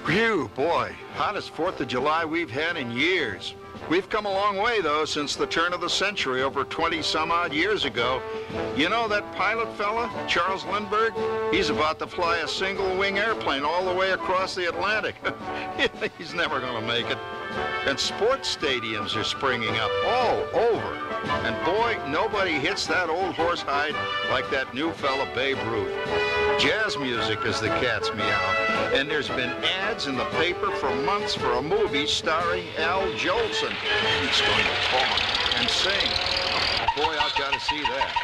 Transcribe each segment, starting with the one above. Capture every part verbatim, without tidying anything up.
Phew, boy, hottest fourth of July we've had in years. We've come a long way, though, since the turn of the century, over twenty some odd years ago. You know that pilot fella, Charles Lindbergh? He's about to fly a single-wing airplane all the way across the Atlantic. He's never going to make it. And sports stadiums are springing up all over. And boy, nobody hits that old horsehide like that new fella Babe Ruth. Jazz music as the cats meow. And there's been ads in the paper for months for a movie starring Al Jolson. He's going to talk and sing. Boy, I've got to see that.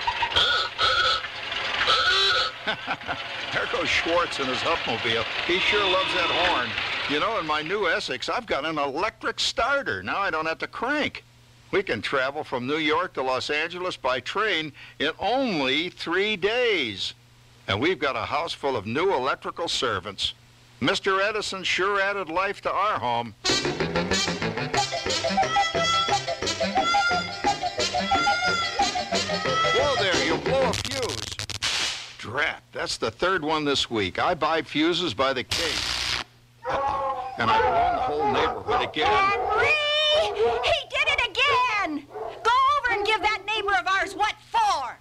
There goes Schwartz in his Hupmobile. He sure loves that horn. You know, in my new Essex, I've got an electric starter. Now I don't have to crank. We can travel from New York to Los Angeles by train in only three days. And we've got a house full of new electrical servants. Mister Edison sure added life to our home. Whoa there, you'll blow a fuse. Drat, that's the third one this week. I buy fuses by the case. Uh-oh. And I've blown the whole neighborhood again. Henry! He did it again! Go over and give that neighbor of ours what for.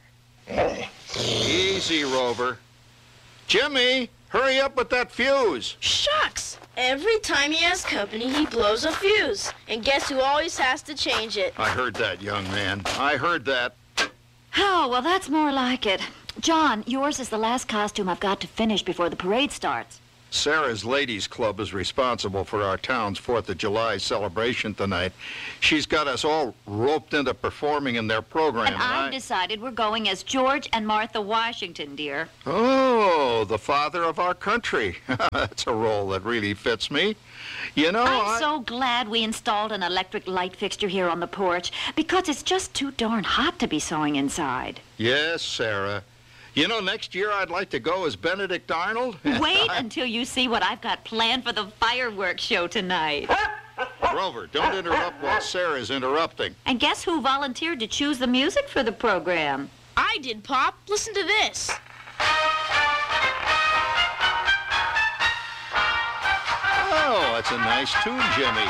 Easy, Rover. Jimmy, hurry up with that fuse. Shucks! Every time he has company, he blows a fuse. And guess who always has to change it? I heard that, young man. I heard that. Oh, well, that's more like it. John, yours is the last costume I've got to finish before the parade starts. Sarah's Ladies Club is responsible for our town's fourth of July celebration tonight. She's got us all roped into performing in their program. And I've I... decided we're going as George and Martha Washington, dear. Oh, the father of our country. That's a role that really fits me. You know, I'm I... so glad we installed an electric light fixture here on the porch, because it's just too darn hot to be sewing inside. Yes, Sarah. You know, next year I'd like to go as Benedict Arnold. Wait until you see what I've got planned for the fireworks show tonight. Rover, don't interrupt while Sarah's interrupting. And guess who volunteered to choose the music for the program? I did, Pop. Listen to this. Oh, that's a nice tune, Jimmy.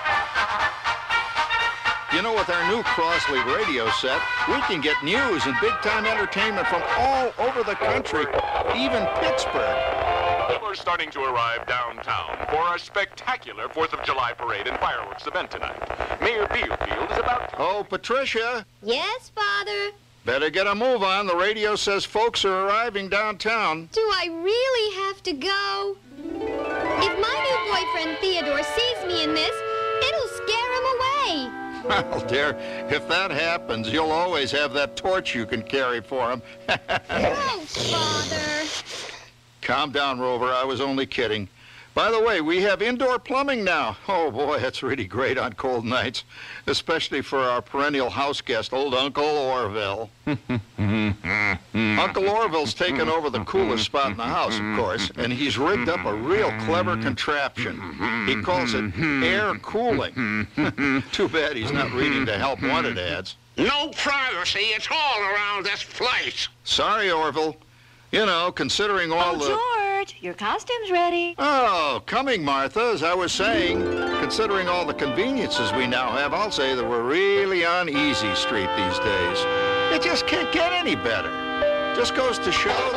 You know, with our new Crossley radio set, we can get news and big-time entertainment from all over the country, even Pittsburgh. We're starting to arrive downtown for our spectacular fourth of July parade and fireworks event tonight. Mayor Beerfield is about... Oh, Patricia. Yes, Father? Better get a move on. The radio says folks are arriving downtown. Do I really have to go? If my new boyfriend Theodore sees me in this, it'll scare him away. Well, dear, if that happens, you'll always have that torch you can carry for him. Gross, Father. Calm down, Rover. I was only kidding. By the way, we have indoor plumbing now. Oh, boy, that's really great on cold nights, especially for our perennial house guest, old Uncle Orville. Uncle Orville's taken over the coolest spot in the house, of course, and he's rigged up a real clever contraption. He calls it air cooling. Too bad he's not reading the Help Wanted ads. No privacy. It's all around this place. Sorry, Orville. You know, considering all oh, the... George, your costume's ready. Oh, coming, Martha. As I was saying, considering all the conveniences we now have, I'll say that we're really on easy street these days. It just can't get any better. Just goes to show